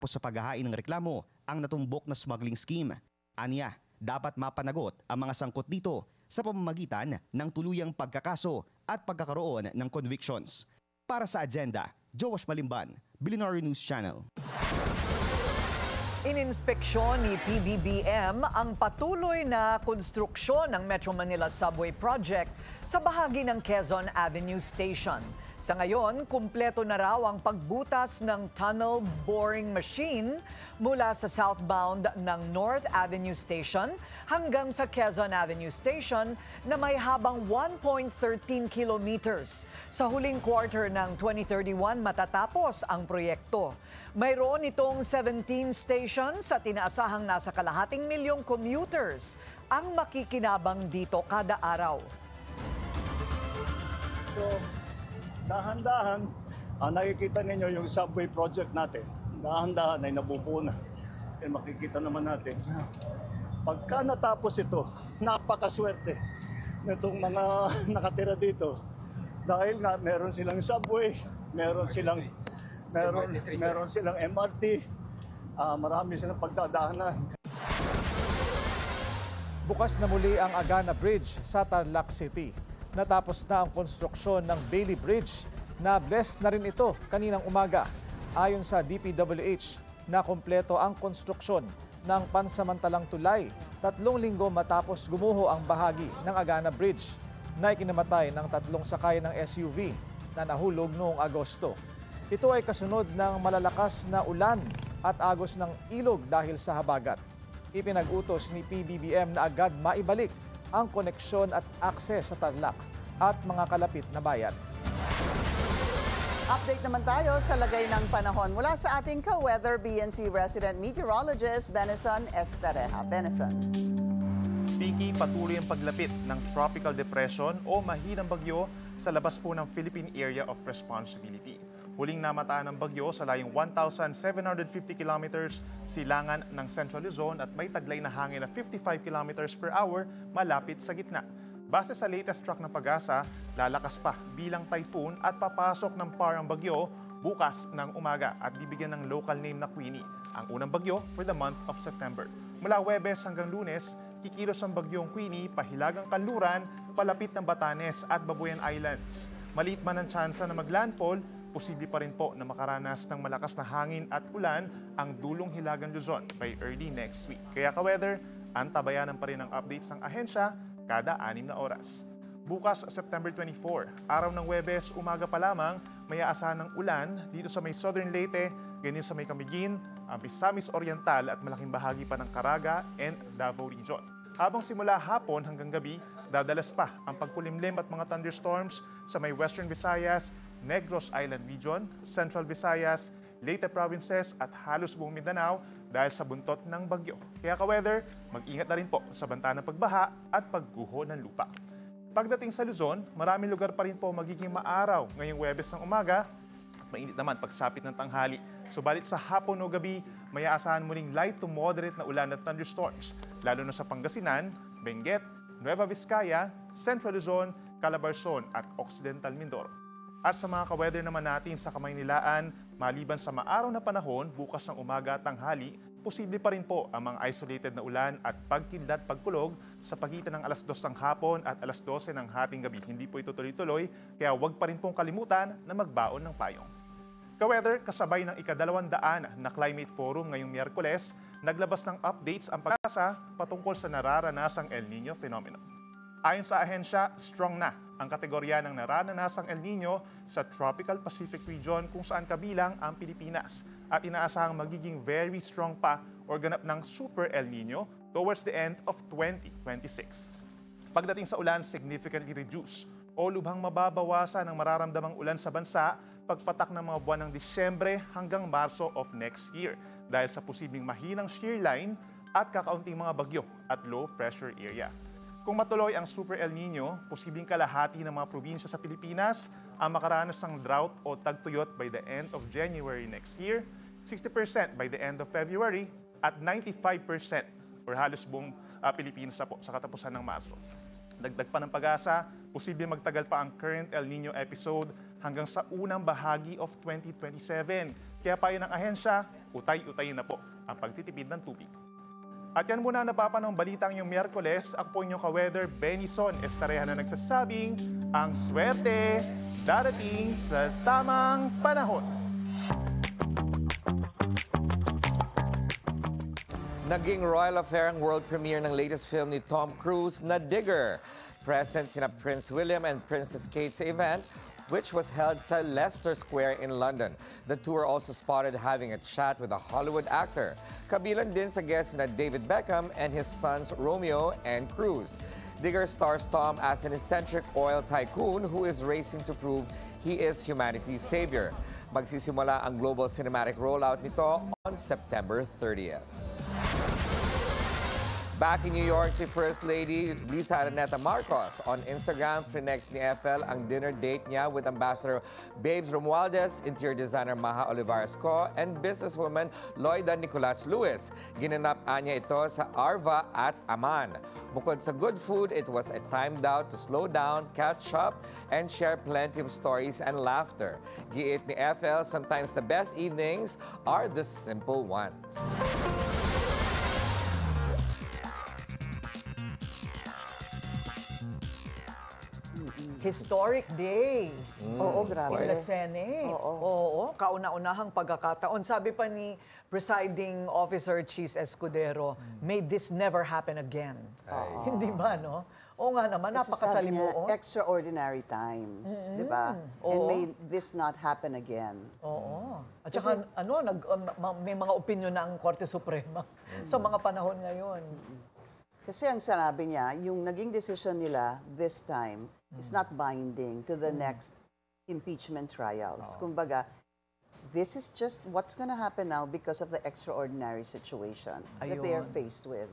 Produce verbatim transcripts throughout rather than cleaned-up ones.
po sa paghahain ng reklamo ang natumbok na smuggling scheme. Aniya, dapat mapanagot ang mga sangkot dito sa pamamagitan ng tuluyang pagkakaso at pagkakaroon ng convictions. Para sa Agenda, Joash Malimban, Billionaire News Channel. Ininspeksyon ni P B B M ang patuloy na konstruksyon ng Metro Manila Subway Project sa bahagi ng Quezon Avenue Station. Sa ngayon, kumpleto na raw ang pagbutas ng tunnel boring machine mula sa southbound ng North Avenue Station hanggang sa Quezon Avenue Station na may habang one point one three kilometers. Sa huling quarter ng twenty thirty-one matatapos ang proyekto. Mayroon itong seventeen stations at inaasahang nasa kalahating milyong commuters ang makikinabang dito kada araw. So, dahan-dahan, ah, nakikita ninyo yung subway project natin. Dahan-dahan ay nabubuo na. Eh, makikita naman natin. Pagka natapos ito, napakaswerte nitong mga nakatira dito. Dahil nga meron silang subway, meron silang meron, meron silang M R T, ah, marami silang pagdadaanan. Bukas na muli ang Agana Bridge sa Tarlac City. Natapos na ang konstruksyon ng Bailey Bridge na bless na rin ito kaninang umaga. Ayon sa D P W H, na kumpleto ang konstruksyon ng pansamantalang tulay tatlong linggo matapos gumuho ang bahagi ng Agana Bridge na ikinamatay ng tatlong sakay ng S U V na nahulog noong Agosto. Ito ay kasunod ng malalakas na ulan at agos ng ilog dahil sa habagat. Ipinag-utos ni P B B M na agad maibalik ang koneksyon at akses sa Tarlac at mga kalapit na bayan. Update naman tayo sa lagay ng panahon mula sa ating ka-weather B N C resident meteorologist Benison Estareja. Benison. Vicky, patuloy ang paglapit ng tropical depression o mahinang bagyo sa labas po ng Philippine Area of Responsibility. Huling namataan ng bagyo sa layong one thousand seven hundred fifty kilometers silangan ng Central Luzon at may taglay na hangin na fifty-five kilometers per hour malapit sa gitna. Base sa latest track ng Pag-asa, lalakas pa bilang typhoon at papasok ng par ang bagyo bukas ng umaga at bibigyan ng local name na Queenie, ang unang bagyo for the month of September. Mula Huwebes hanggang Lunes, kikilos ang bagyong Queenie pahilagang kanluran, palapit ng Batanes at Babuyan Islands. Maliit man ang tsansa na maglandfall, posible pa rin po na makaranas ng malakas na hangin at ulan ang dulong Hilagang Luzon by early next week. Kaya ka-weather, antabayanan pa rin ang updates ng ahensya kada anim na oras. Bukas, September twenty-fourth, araw ng Huwebes, umaga pa lamang, may aasahan ng ulan dito sa may Southern Leyte, ganyan sa may Camiguin, ang Misamis Oriental at malaking bahagi pa ng Caraga and Davao Region. Habang simula hapon hanggang gabi, dadalas pa ang pagkulimlim at mga thunderstorms sa may Western Visayas, Negros Island Region, Central Visayas, Leyte Provinces at halos buong Mindanao dahil sa buntot ng bagyo. Kaya ka-weather, mag-ingat na rin po sa banta ng pagbaha at pagguho ng lupa. Pagdating sa Luzon, maraming lugar pa rin po magiging maaraw ngayong Huwebes ng umaga at mainit naman pagsapit ng tanghali. Subalit sa hapon o gabi, may aasahan muling light to moderate na ulan at thunderstorms, lalo na sa Pangasinan, Benguet, Nueva Vizcaya, Central Luzon, Calabarzon at Occidental Mindoro. At sa mga ka-weather naman natin sa Kamaynilaan, maliban sa maaraw na panahon, bukas ng umaga at tanghali, posible pa rin po ang mga isolated na ulan at pagkidlat pagkulog sa pagitan ng alas dos ng hapon at alas dose ng hating gabi. Hindi po ito tuloy-tuloy, kaya huwag pa rin pong kalimutan na magbaon ng payong. Ka-weather, kasabay ng ikadalawang daan na Climate Forum ngayong Miyerkules, naglabas ng updates ang Pag-asa patungkol sa nararanasang El Nino phenomenon. Ayon sa ahensya, strong na ang kategorya ng naranasang El Nino sa Tropical Pacific Region kung saan kabilang ang Pilipinas at inaasahang magiging very strong pa o ganap ng Super El Nino towards the end of twenty twenty-six. Pagdating sa ulan, significantly reduced o lubhang mababawasan ang mararamdamang ulan sa bansa pagpatak ng mga buwan ng Disyembre hanggang Marso of next year dahil sa posibleng mahinang shear line at kakaunting mga bagyo at low pressure area. Kung matuloy ang Super El Nino, posibleng kalahati ng mga probinsya sa Pilipinas ang makaranas ng drought o tagtuyot by the end of January next year, sixty percent by the end of February, at ninety-five percent or halos buong uh, Pilipinas na po sa katapusan ng Marso. Dagdag pa ng Pag-asa, posibleng magtagal pa ang current El Nino episode hanggang sa unang bahagi of twenty twenty-seven. Kaya payo ng ahensya, utay-utayin na po ang pagtitipid ng tubig. At yan muna ang napapanong balitang yung Miyerkules. Ako po inyong ka-weather, Benison Estareha na nagsasabing ang swerte darating sa tamang panahon. Naging royal affair ang world premiere ng latest film ni Tom Cruise na Digger. Present sina Prince William and Princess Kate sa event, which was held sa Leicester Square in London. The two were also spotted having a chat with a Hollywood actor. Kabilang din sa guests na David Beckham and his sons Romeo and Cruz. Digger stars Tom as an eccentric oil tycoon who is racing to prove he is humanity's savior. Magsisimula ang global cinematic rollout nito on September thirtieth. Back in New York, si First Lady Lisa Araneta Marcos on Instagram finex ni F L ang dinner date niya with Ambassador Babes Romualdez, interior designer Maha Olivares-Co, and businesswoman Loida Nicolas Lewis. Ginanap niya ito sa Arva at Aman. Bukod sa good food, it was a time daw to slow down, catch up, and share plenty of stories and laughter. Giit ni F L, sometimes the best evenings are the simple ones. Historic day. Oo, grabe. In the Senate. Oo. Oo, kauna-unahang pagkakataon. Sabi pa ni Presiding Officer Cheese Escudero, may this never happen again. Hindi ba, no? Oo nga naman, Kasi sabi niya, napakasalimuot. extraordinary times, di ba? And Oo. may this not happen again. Oo. At saka, ano, nag, um, ma- may mga opinion na ang Korte Suprema sa mga panahon ngayon. Kasi ang sinabi niya, yung naging decision nila this time is not binding to the next impeachment trials. Kumbaga, this is just what's going to happen now because of the extraordinary situation that they are Ayun. faced with.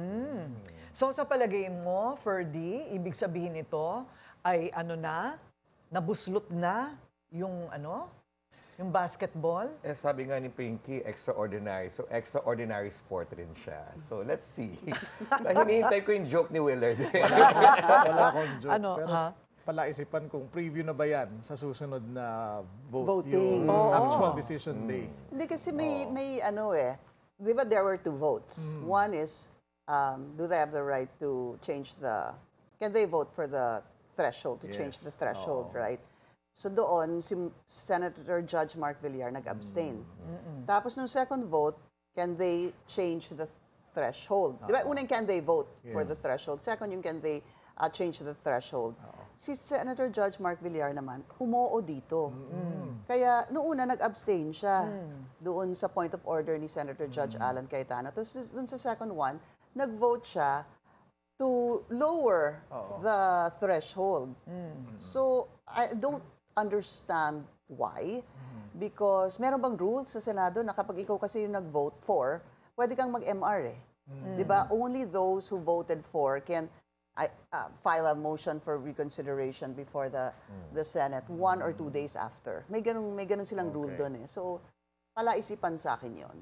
So sa palagay mo, Ferdy, ibig sabihin nito ay ano na, nabuslot na yung ano, yung basketball? Eh, sabi nga ni Pinky, extraordinary. So, extraordinary sport rin siya. So, let's see. Hinihintay ko yung joke ni Willard. Wala akong joke. Ano, pero ha? palaisipan kung preview na ba yan sa susunod na vote, Voting. yung Oo. actual decision day. Hindi kasi may, may ano eh, di ba there were two votes. One is, um, do they have the right to change the, can they vote for the threshold, to change Yes. the threshold, right? So doon, si Senator Judge Mark Villar nag-abstain. Tapos nung second vote, can they change the threshold? Di ba? Unang can they vote for the threshold. Second yung can they uh, change the threshold. Si Senator Judge Mark Villar naman, umoo dito. Kaya noong una nag-abstain siya doon sa point of order ni Senator Judge Alan Cayetano. Tapos doon sa second one, nag-vote siya to lower the threshold. So I don't understand why. Because meron bang rules sa Senado na kapag ikaw kasi yung nag-vote for, pwede kang mag-M R eh. Di ba? Only those who voted for can I, uh, file a motion for reconsideration before the the Senate one or two days after. May ganun, may ganun silang rule doon eh. So, palaisipan sa akin yon.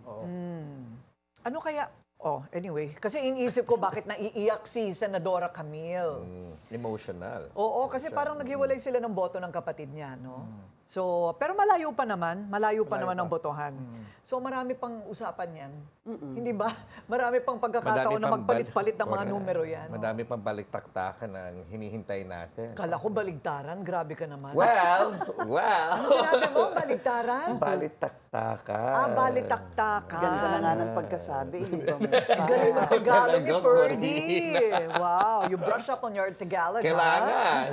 Ano kaya, oh, anyway, kasi iniisip ko bakit naiiyak si Senadora Camille. Mm, emotional. Oo, kasi parang naghiwalay sila ng boto ng kapatid niya, no? So, pero malayo pa naman, malayo pa naman ang botohan. So, marami pang usapan yan. Hindi ba? Marami pang pagkakataon na pang magpalit-palit ng mga bal- numero yan. Madami pang balik-taktakan ang hinihintay natin. Kala ko baligtaran, grabe ka naman. Well, well. Sinabi mo, baligtaran? Balik-taktakan. Ah, balitaktakan. Ganda na nga ng pagkasabi. Hindi ko Galing na Tagalog ni Tagalog, Ferdy. Wow, you brush up on your Tagalog, ha? Kailangan.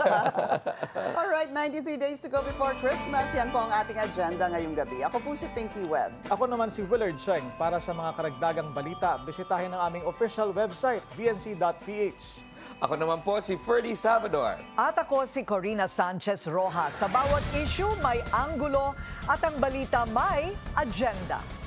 Alright, ninety-three days to go before Christmas. Yan po ang ating agenda ngayong gabi. Ako po si Pinky Webb. Ako naman si Willard Cheng. Para sa mga karagdagang balita, bisitahin ang aming official website, b n c dot p h. Ako naman po si Ferdy Salvador. At ako si Corina Sanchez Rojas. Sa bawat issue may anggulo at ang balita may agenda.